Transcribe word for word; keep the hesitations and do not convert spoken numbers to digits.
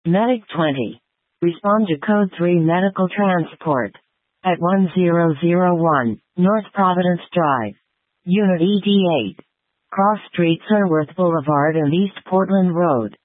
Medic twenty. Respond to Code three Medical Transport. At one zero zero one, North Providence Drive. Unit E D eight. Cross Street Sunworth Boulevard and East Portland Road.